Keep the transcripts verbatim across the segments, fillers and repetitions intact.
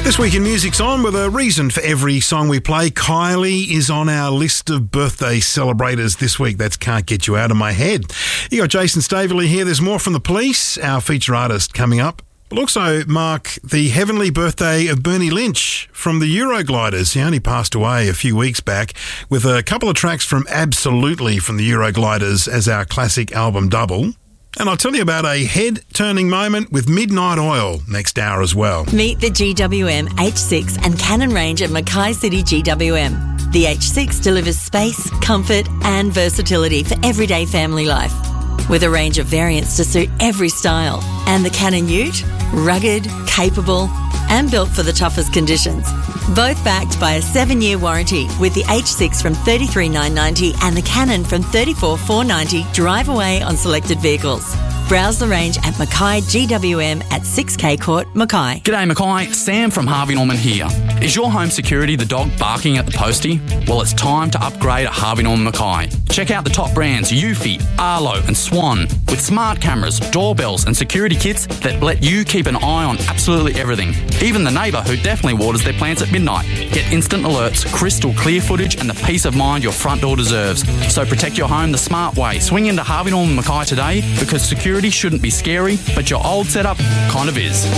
This week in Music's On with a reason for every song we play. Kylie is on our list of birthday celebrators this week. That's Can't Get You Out of My Head. You got Jason Staveley here. There's more from The Police, our feature artist, coming up. We'll also mark the heavenly birthday of Bernie Lynch from the Eurogliders. He only passed away a few weeks back, with a couple of tracks from Absolutely from the Eurogliders as our classic album double. And I'll tell you about a head-turning moment with Midnight Oil next hour as well. Meet the G W M H six and Canon range at Mackay City G W M. The H six delivers space, comfort and versatility for everyday family life, with a range of variants to suit every style. And the Canon Ute, rugged, capable and built for the toughest conditions. Both backed by a seven-year warranty, with the H six from thirty-three thousand nine hundred ninety dollars and the Canon from thirty-four thousand four hundred ninety dollars drive away on selected vehicles. Browse the range at Mackay G W M at six K Court, Mackay. G'day Mackay, Sam from Harvey Norman here. Is your home security the dog barking at the postie? Well, it's time to upgrade at Harvey Norman Mackay. Check out the top brands Eufy, Arlo and Swan, with smart cameras, doorbells and security kits that let you keep an eye on absolutely everything. Even the neighbour who definitely waters their plants at midnight. Get instant alerts, crystal clear footage and the peace of mind your front door deserves. So protect your home the smart way. Swing into Harvey Norman Mackay today, because security shouldn't be scary, but your old setup kind of is.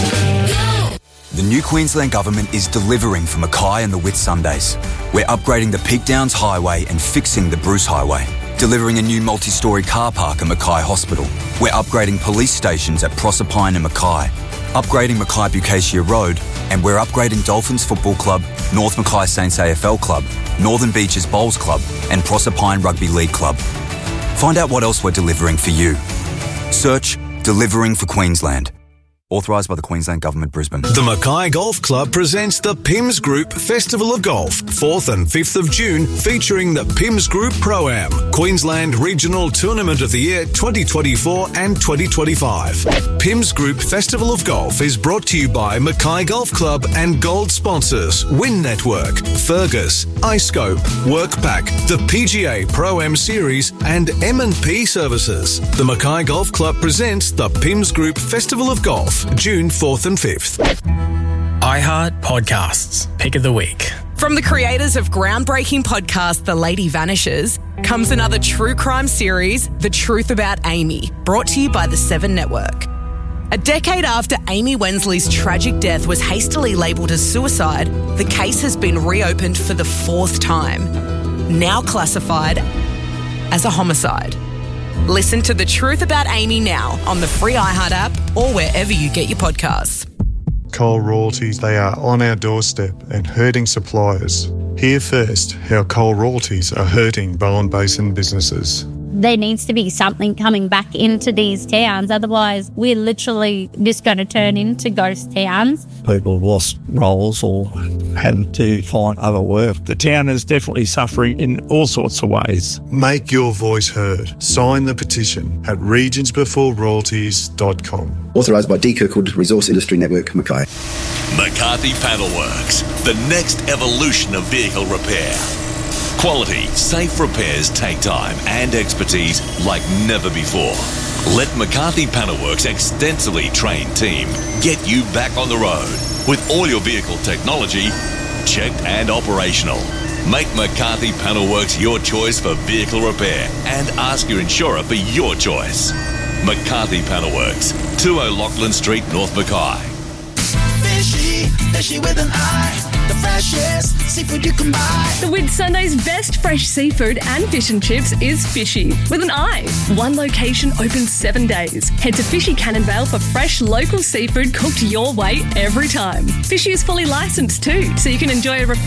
The new Queensland Government is delivering for Mackay and the Whitsundays. We're upgrading the Peak Downs Highway and fixing the Bruce Highway. Delivering a new multi-storey car park at Mackay Hospital. We're upgrading police stations at Proserpine and Mackay. Upgrading Mackay Bucacia Road, and we're upgrading Dolphins Football Club, North Mackay Saints A F L Club, Northern Beaches Bowls Club and Proserpine Rugby League Club. Find out what else we're delivering for you. Search Delivering for Queensland. Authorised by the Queensland Government, Brisbane. The Mackay Golf Club presents the P I M S Group Festival of Golf, fourth and fifth of June, featuring the P I M S Group Pro-Am, Queensland Regional Tournament of the Year twenty twenty-four and twenty twenty-five. P I M S Group Festival of Golf is brought to you by Mackay Golf Club and gold sponsors Win Network, Fergus, iScope, WorkPack, the P G A Pro-Am Series and M and P Services. The Mackay Golf Club presents the P I M S Group Festival of Golf, June fourth and fifth. iHeart Podcasts, Pick of the Week. From the creators of groundbreaking podcast The Lady Vanishes comes another true crime series, The Truth About Amy, brought to you by the Seven Network. A decade after Amy Wensley's tragic death was hastily labelled as suicide, the case has been reopened for the fourth time, now classified as a homicide. Listen to The Truth About Amy now on the free iHeart app or wherever you get your podcasts. Coal royalties, they are on our doorstep and hurting suppliers. Hear first how coal royalties are hurting Bowen Basin businesses. There needs to be something coming back into these towns, otherwise we're literally just going to turn into ghost towns. People have lost roles or had to find other work. The town is definitely suffering in all sorts of ways. Make your voice heard. Sign the petition at regions before royalties dot com. Authorised by D. Kirkwood Resource Industry Network, Mackay. McCarthy Panel Works, the next evolution of vehicle repair. Quality, safe repairs take time and expertise like never before. Let McCarthy Panelworks' extensively trained team get you back on the road with all your vehicle technology checked and operational. Make McCarthy Panelworks your choice for vehicle repair and ask your insurer for your choice. McCarthy Panelworks, two O'Loughlin Street, North Mackay. Fishy, fishy with an eye. The freshest seafood you can buy. The Whitsunday's best fresh seafood and fish and chips is Fishy with an I. One location open seven days. Head to Fishy Cannonvale for fresh local seafood cooked your way every time. Fishy is fully licensed too, so you can enjoy a refreshing